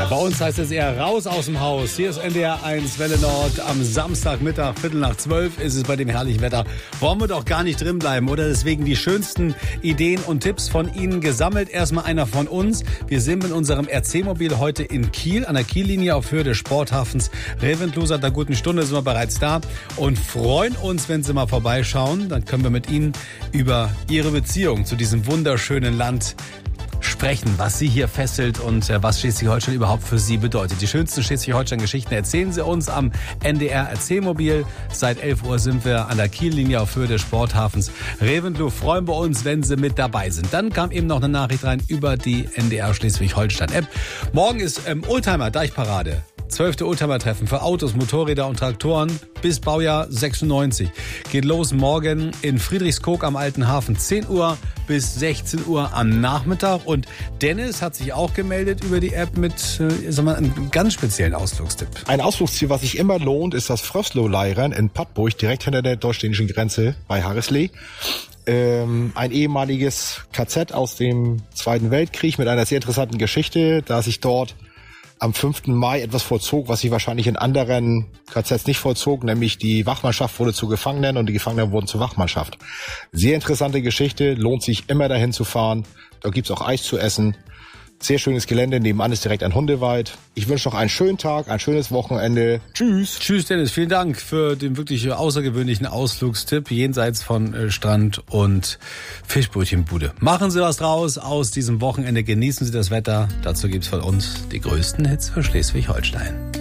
Bei uns heißt es eher raus aus dem Haus. Hier ist NDR 1 Welle Nord. Am Samstagmittag, 11:45 ist es bei dem herrlichen Wetter. Wollen wir doch gar nicht drin bleiben, oder? Deswegen die schönsten Ideen und Tipps von Ihnen gesammelt. Erstmal einer von uns. Wir sind mit unserem RC-Mobil heute in Kiel, an der Kiellinie auf Höhe des Sporthafens Reventlow. Seit einer guten Stunde sind wir bereits da und freuen uns, wenn Sie mal vorbeischauen. Dann können wir mit Ihnen über Ihre Beziehung zu diesem wunderschönen Land sprechen, was Sie hier fesselt und was Schleswig-Holstein überhaupt für Sie bedeutet. Die schönsten Schleswig-Holstein-Geschichten erzählen Sie uns am NDR RC-Mobil. Seit 11 Uhr sind wir an der Kiellinie auf Höhe des Sporthafens Reventlow. Freuen wir uns, wenn Sie mit dabei sind. Dann kam eben noch eine Nachricht rein über die NDR Schleswig-Holstein-App. Morgen ist Oldtimer-Deichparade. 12. Oldtimer-Treffen für Autos, Motorräder und Traktoren bis Baujahr 96. Geht los morgen in Friedrichskoog am Alten Hafen. 10 Uhr bis 16 Uhr am Nachmittag. Und Dennis hat sich auch gemeldet über die App mit einem ganz speziellen Ausflugstipp. Ein Ausflugsziel, was sich immer lohnt, ist das Fröslow-Leirern in Pattburg, direkt hinter der deutsch-dänischen Grenze bei Harrislee. Ein ehemaliges KZ aus dem Zweiten Weltkrieg mit einer sehr interessanten Geschichte, da sich dort am 5. Mai etwas vollzog, was sich wahrscheinlich in anderen KZs nicht vollzog, nämlich die Wachmannschaft wurde zu Gefangenen und die Gefangenen wurden zur Wachmannschaft. Sehr interessante Geschichte, lohnt sich immer dahin zu fahren. Da gibt's auch Eis zu essen. Sehr schönes Gelände, nebenan ist direkt ein Hundewald. Ich wünsche noch einen schönen Tag, ein schönes Wochenende. Tschüss. Tschüss Dennis, vielen Dank für den wirklich außergewöhnlichen Ausflugstipp jenseits von Strand und Fischbrötchenbude. Machen Sie was draus aus diesem Wochenende, genießen Sie das Wetter. Dazu gibt's von uns die größten Hits für Schleswig-Holstein.